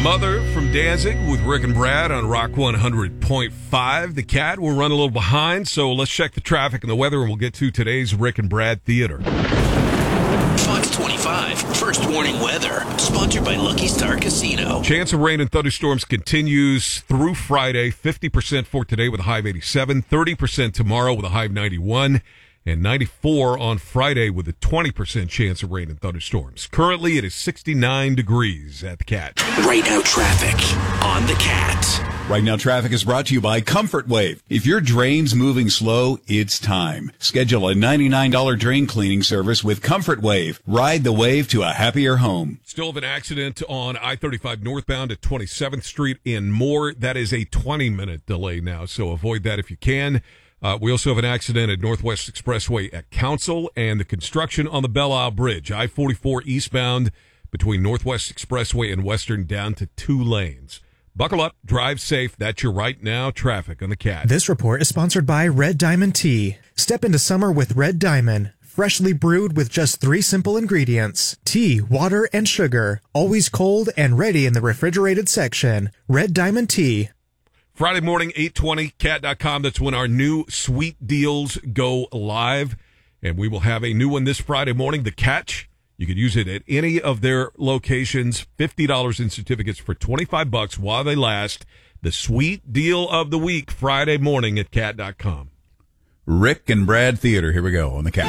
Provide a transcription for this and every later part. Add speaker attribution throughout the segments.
Speaker 1: Mother from Danzig with Rick and Brad on Rock 100.5. The Cat will run a little behind, so let's check the traffic and the weather, and we'll get to today's Rick and Brad Theater.
Speaker 2: Fox 25, first warning weather, sponsored by Lucky Star Casino.
Speaker 1: Chance of rain and thunderstorms continues through Friday. 50% for today with a high of 87, 30% tomorrow with a high of 91, and 94 on Friday with a 20% chance of rain and thunderstorms. Currently, it is 69 degrees at the Cat.
Speaker 2: Right now, traffic on the Cat.
Speaker 3: Right now, traffic is brought to you by Comfort Wave. If your drain's moving slow, it's time. Schedule a $99 drain cleaning service with Comfort Wave. Ride the wave to a happier home.
Speaker 1: Still have an accident on I-35 northbound at 27th Street in Moore. That is a 20-minute delay now, so avoid that if you can. We also have an accident at Northwest Expressway at Council, and the construction on the Belle Isle Bridge, I-44 eastbound between Northwest Expressway and Western down to 2 lanes. Buckle up, drive safe. That's your right now traffic on the Cat.
Speaker 4: This report is sponsored by Red Diamond Tea. Step into summer with Red Diamond. Freshly brewed with just 3 simple ingredients. Tea, water, and sugar. Always cold and ready in the refrigerated section. Red Diamond Tea.
Speaker 1: Friday morning, 8:20, cat.com. That's when our new sweet deals go live. And we will have a new one this Friday morning, The Catch. You could use it at any of their locations. $50 in certificates for $25 while they last. The sweet deal of the week, Friday morning at cat.com.
Speaker 3: Rick and Brad Theater. Here we go on the Cat.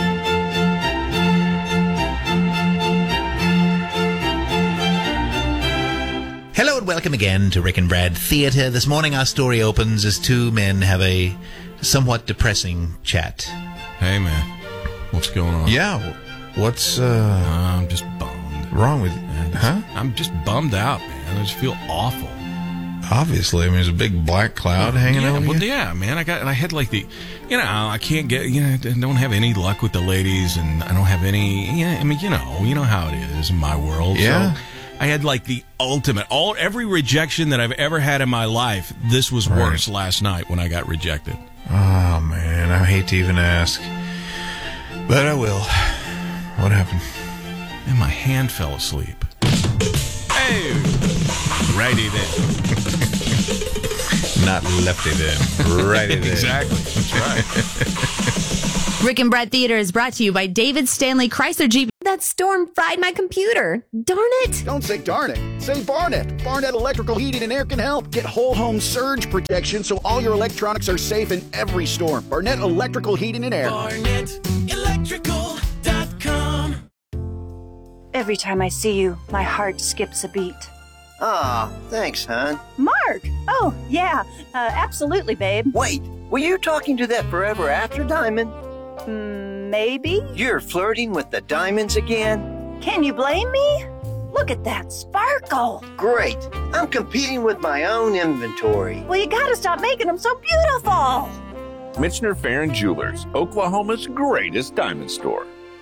Speaker 5: Hello and welcome again to Rick and Brad Theater. This morning our story opens as 2 men have a somewhat depressing chat.
Speaker 6: Hey, man. What's going on?
Speaker 5: Yeah, what's
Speaker 6: I'm just bummed.
Speaker 5: wrong with you? Huh?
Speaker 6: I'm just bummed out, man. I just feel awful.
Speaker 5: Obviously, I mean, there's a big black cloud hanging over you.
Speaker 6: Well, yeah, man. I had like the, I can't get, I don't have any luck with the ladies, and I don't have any, I mean, you know how it is in my world.
Speaker 5: Yeah.
Speaker 6: So I had like the ultimate, every rejection that I've ever had in my life. This was worse last night when I got rejected.
Speaker 5: Oh, man, I hate to even ask, but I will. What happened?
Speaker 6: And my hand fell asleep. Hey! Righty then.
Speaker 5: Not lefty then. Righty then.
Speaker 6: Exactly. That's right.
Speaker 7: Rick and Brad Theater is brought to you by David Stanley Chrysler Jeep.
Speaker 8: That storm fried my computer. Darn it.
Speaker 9: Don't say darn it. Say Barnett. Barnett Electrical Heating and Air can help. Get whole home surge protection so all your electronics are safe in every storm. Barnett Electrical Heating and Air.
Speaker 10: BarnettElectrical.com.
Speaker 11: Every time I see you, my heart skips a beat.
Speaker 12: Aw, thanks, hon.
Speaker 11: Mark! Oh, yeah. Absolutely, babe.
Speaker 12: Wait, were you talking to that forever after diamond?
Speaker 11: Maybe?
Speaker 12: You're flirting with the diamonds again?
Speaker 11: Can you blame me? Look at that sparkle.
Speaker 12: Great. I'm competing with my own inventory.
Speaker 11: Well, you gotta stop making them so beautiful.
Speaker 13: Michener Farron Jewelers, Oklahoma's greatest diamond store.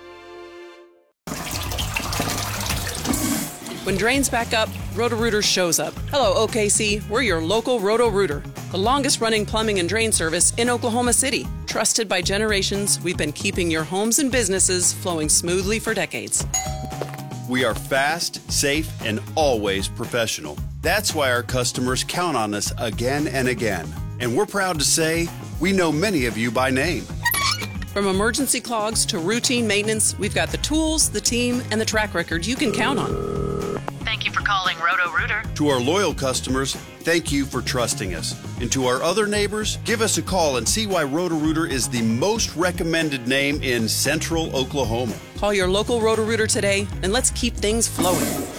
Speaker 14: When drains back up, Roto-Rooter shows up. Hello, OKC. We're your local Roto-Rooter, the longest-running plumbing and drain service in Oklahoma City. Trusted by generations, we've been keeping your homes and businesses flowing smoothly for decades.
Speaker 15: We are fast, safe, and always professional. That's why our customers count on us again and again. And we're proud to say we know many of you by name.
Speaker 14: From emergency clogs to routine maintenance, we've got the tools, the team, and the track record you can count on.
Speaker 16: Thank you for calling Roto-Rooter.
Speaker 15: To our loyal customers, thank you for trusting us. And to our other neighbors, give us a call and see why Roto-Rooter is the most recommended name in Central Oklahoma.
Speaker 14: Call your local Roto-Rooter today, and let's keep things flowing.